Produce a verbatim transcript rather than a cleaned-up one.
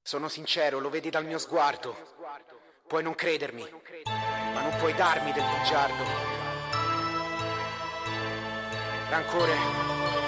Sono sincero, lo vedi dal mio sguardo. Puoi non credermi, ma non puoi darmi del bugiardo. Rancore